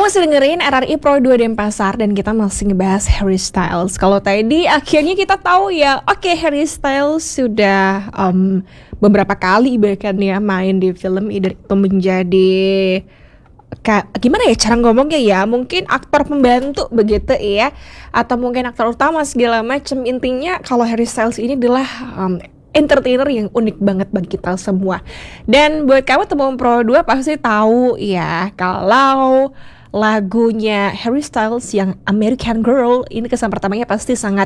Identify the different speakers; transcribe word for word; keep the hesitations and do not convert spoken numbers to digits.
Speaker 1: masih dengerin R R I Pro dua Denpasar dan kita masih ngebahas Harry Styles. Kalau tadi akhirnya kita tahu ya, oke okay, Harry Styles sudah um, beberapa kali bahkan ya main di film itu menjadi Ka, gimana ya cara ngomongnya ya, mungkin aktor pembantu begitu ya, atau mungkin aktor utama segala macam. Intinya kalau Harry Styles ini adalah um, entertainer yang unik banget bagi kita semua. Dan buat kamu teman Pro dua pasti tahu ya kalau lagunya Harry Styles yang American Girl ini kesan pertamanya pasti sangat